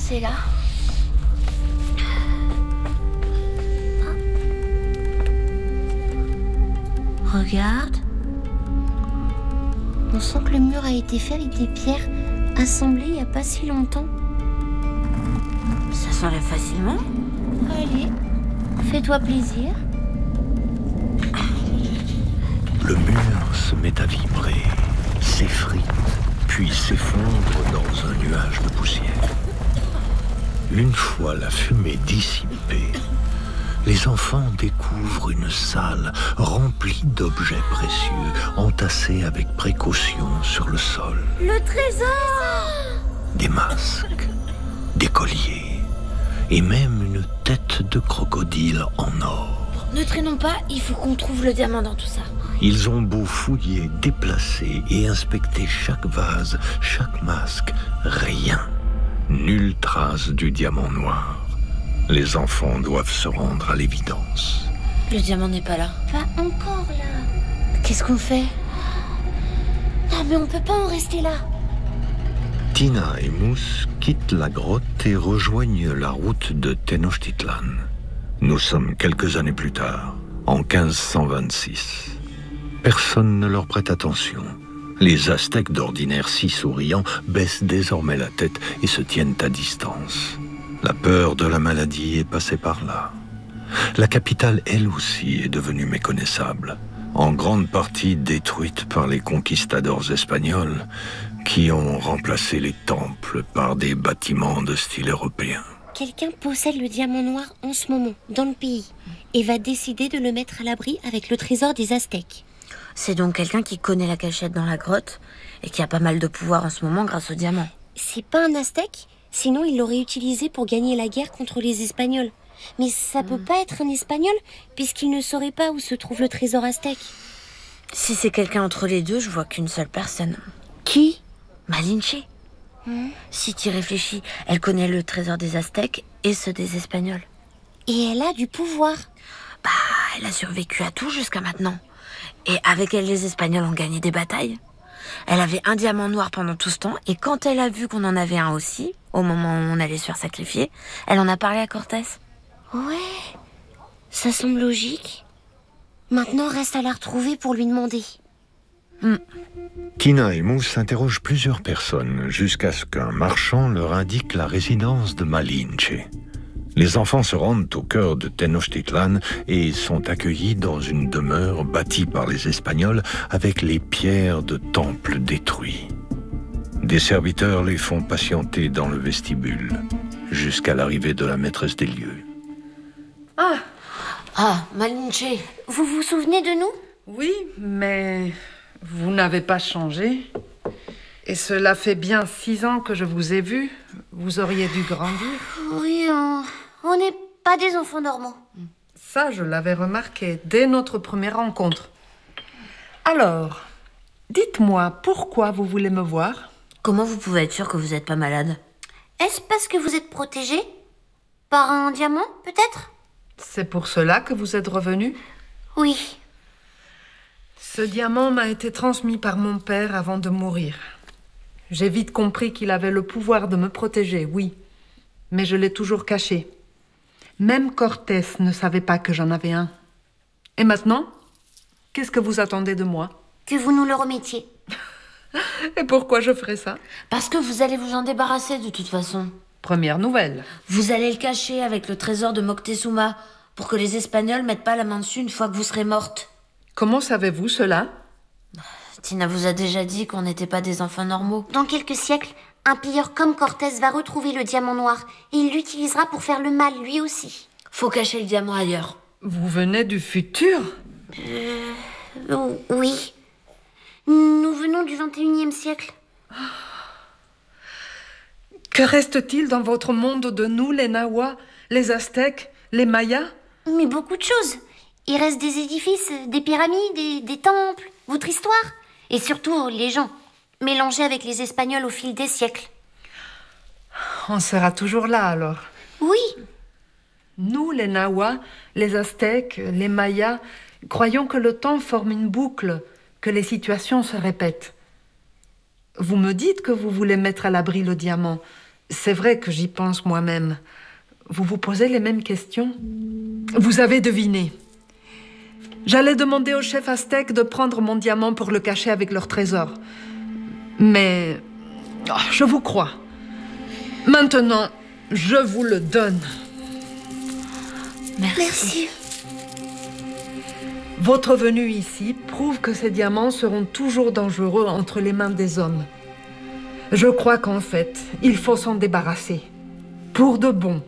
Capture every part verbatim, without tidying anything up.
c'est là. Regarde. On sent que le mur a été fait avec des pierres assemblées il n'y a pas si longtemps. Ça s'enlève facilement. Allez, fais-toi plaisir. Le mur se met à vibrer, s'effrite, puis s'effondre dans un nuage de poussière. Une fois la fumée dissipée, les enfants découvrent une salle remplie d'objets précieux, entassés avec précaution sur le sol. Le trésor! Des masques, des colliers, et même une tête de crocodile en or. Ne traînons pas, il faut qu'on trouve le diamant dans tout ça. Ils ont beau fouiller, déplacer et inspecter chaque vase, chaque masque, rien. Nulle trace du diamant noir. Les enfants doivent se rendre à l'évidence. Le diamant n'est pas là. Pas encore là. Qu'est-ce qu'on fait? Non mais on peut pas en rester là. Tina et Mousse quittent la grotte et rejoignent la route de Tenochtitlan. Nous sommes quelques années plus tard, en quinze cent vingt-six. Personne ne leur prête attention. Les Aztèques, d'ordinaire si souriants, baissent désormais la tête et se tiennent à distance. La peur de la maladie est passée par là. La capitale, elle aussi, est devenue méconnaissable, en grande partie détruite par les conquistadors espagnols qui ont remplacé les temples par des bâtiments de style européen. Quelqu'un possède le diamant noir en ce moment, dans le pays, et va décider de le mettre à l'abri avec le trésor des Aztèques. C'est donc quelqu'un qui connaît la cachette dans la grotte et qui a pas mal de pouvoir en ce moment grâce au diamant. C'est pas un Aztèque, sinon il l'aurait utilisé pour gagner la guerre contre les Espagnols. Mais ça peut pas être un Espagnol, puisqu'il ne saurait pas où se trouve le trésor aztèque. Si c'est quelqu'un entre les deux, je vois qu'une seule personne. Qui? Malinche. Hmm. Si tu y réfléchis, elle connaît le trésor des Aztèques et ceux des Espagnols. Et elle a du pouvoir. Bah, elle a survécu à tout jusqu'à maintenant. Et avec elle, les Espagnols ont gagné des batailles. Elle avait un diamant noir pendant tout ce temps, et quand elle a vu qu'on en avait un aussi, au moment où on allait se faire sacrifier, elle en a parlé à Cortés. Ouais, ça semble logique. Maintenant, reste à la retrouver pour lui demander. Mm. Tina et Mousse interrogent plusieurs personnes jusqu'à ce qu'un marchand leur indique la résidence de Malinche. Les enfants se rendent au cœur de Tenochtitlan et sont accueillis dans une demeure bâtie par les Espagnols avec les pierres de temples détruits. Des serviteurs les font patienter dans le vestibule jusqu'à l'arrivée de la maîtresse des lieux. Ah, Ah, Malinche. Vous vous souvenez de nous? oui, mais vous n'avez pas changé. Et cela fait bien six ans que je vous ai vu. Vous auriez dû grandir. Oui, on on n'est pas des enfants normaux. Ça, je l'avais remarqué dès notre première rencontre. Alors, dites-moi, pourquoi vous voulez me voir? Comment vous pouvez être sûr que vous n'êtes pas malade? Est-ce parce que vous êtes protégé? Par un diamant, peut-être? C'est pour cela que vous êtes revenu? Oui. Ce diamant m'a été transmis par mon père avant de mourir. J'ai vite compris qu'il avait le pouvoir de me protéger, oui. Mais je l'ai toujours caché. Même Cortés ne savait pas que j'en avais un. Et maintenant, qu'est-ce que vous attendez de moi? Que vous nous le remettiez. Et pourquoi je ferais ça? Parce que vous allez vous en débarrasser de toute façon. Première nouvelle. Vous allez le cacher avec le trésor de Moctezuma pour que les Espagnols mettent pas la main dessus une fois que vous serez morte. Comment savez-vous cela? Tina vous a déjà dit qu'on n'était pas des enfants normaux. Dans quelques siècles, un pilleur comme Cortés va retrouver le diamant noir et il l'utilisera pour faire le mal lui aussi. Faut cacher le diamant ailleurs. Vous venez du futur? Euh... oh, oui. Nous venons du vingt et unième siècle. Que reste-t-il dans votre monde de nous, les Nahuas, les Aztèques, les Mayas? Mais beaucoup de choses. Il reste des édifices, des pyramides, des, des temples, votre histoire. Et surtout, les gens, mélangés avec les Espagnols au fil des siècles. On sera toujours là, alors. Oui. Nous, les Nahuas, les Aztèques, les Mayas, croyons que le temps forme une boucle, que les situations se répètent. Vous me dites que vous voulez mettre à l'abri le diamant, C'est vrai que j'y pense moi-même. Vous vous posez les mêmes questions? Vous avez deviné. J'allais demander au chef aztèque de prendre mon diamant pour le cacher avec leur trésor. Mais oh, je vous crois. Maintenant, je vous le donne. Merci. Merci. Votre venue ici prouve que ces diamants seront toujours dangereux entre les mains des hommes. Je crois qu'en fait, il faut s'en débarrasser. Pour de bon.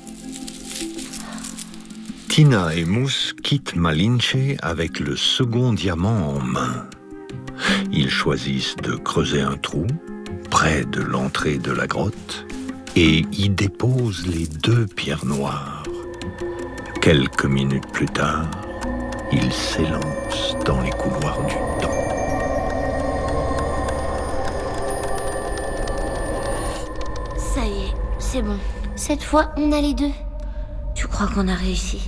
Tina et Mousse quittent Malinche avec le second diamant en main. Ils choisissent de creuser un trou près de l'entrée de la grotte et y déposent les deux pierres noires. Quelques minutes plus tard, ils s'élancent dans les couloirs du temps. Ça y est, c'est bon. Cette fois, on a les deux. Tu crois qu'on a réussi?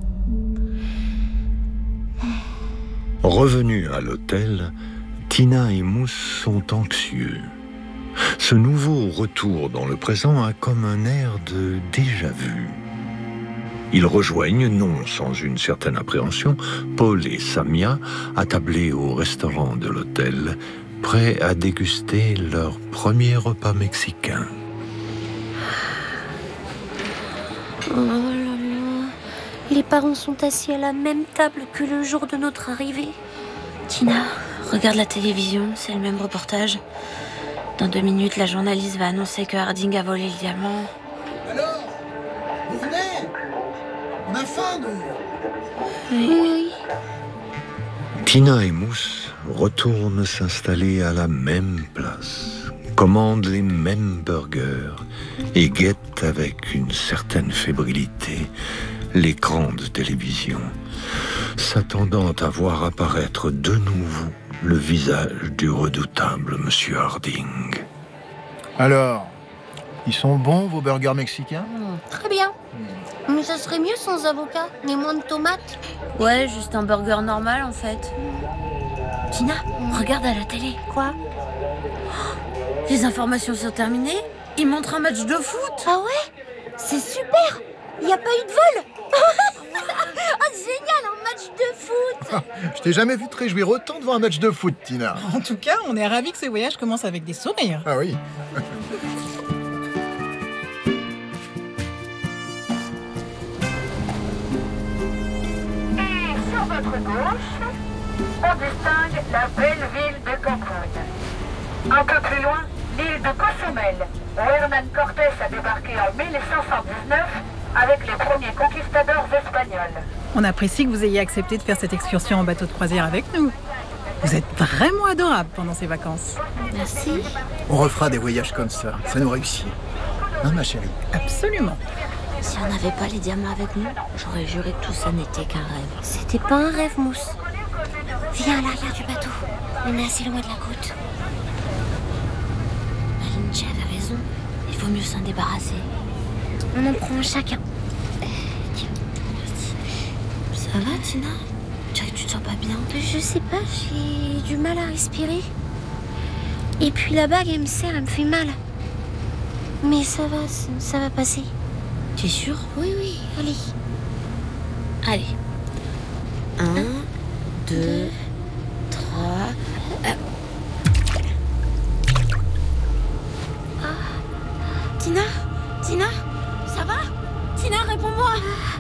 Revenus à l'hôtel, Tina et Mousse sont anxieux. Ce nouveau retour dans le présent a comme un air de déjà-vu. Ils rejoignent, non sans une certaine appréhension, Paul et Samia, attablés au restaurant de l'hôtel, prêts à déguster leur premier repas mexicain. Oh là là. Les parents sont assis à la même table que le jour de notre arrivée. Tina, regarde la télévision, c'est le même reportage. Dans deux minutes, la journaliste va annoncer que Harding a volé le diamant. Alors, vous venez? On a faim, nous. Oui. Tina et Mousse retournent s'installer à la même place, commandent les mêmes burgers et guettent avec une certaine fébrilité l'écran de télévision, s'attendant à voir apparaître de nouveau le visage du redoutable Monsieur Harding. Alors, ils sont bons, vos burgers mexicains? Très bien. Mais ça serait mieux sans avocat, et moins de tomates. Ouais, juste un burger normal en fait. Tina, regarde à la télé. Quoi? Les informations sont terminées. Ils montrent un match de foot. Ah ouais? C'est super. Il n'y a pas eu de vol. Oh, génial, un match de foot. Je t'ai jamais vu te réjouir autant devant un match de foot, Tina. En tout cas, on est ravis que ce voyage commence avec des sourires. Ah oui. Et sur votre gauche, on distingue la belle ville de Cancun. Un peu plus loin, l'île de Cozumel, où Hernán Cortés a débarqué en mille cinq cent dix-neuf avec les premiers conquistadors espagnols. On apprécie que vous ayez accepté de faire cette excursion en bateau de croisière avec nous. Vous êtes vraiment adorable pendant ces vacances. Merci. On refera des voyages comme ça, ça nous réussit. Hein, ma chérie? Absolument. Si on n'avait pas les diamants avec nous, j'aurais juré que tout ça n'était qu'un rêve. C'était pas un rêve, Mousse. Viens à l'arrière du bateau. On est assez loin de la côte. Malinche avait raison. Il faut mieux s'en débarrasser. On en prend un chacun. Euh, tiens. Ça va, Tina? Tu dirais que tu te sens pas bien? Je sais pas, j'ai du mal à respirer. Et puis la bague, elle me serre, elle me fait mal. Mais ça va, ça, ça va passer. Tu es sûre? Oui, oui, allez. Allez. Un, deux, trois... Tina? Tina? Ça va? Tina, réponds-moi!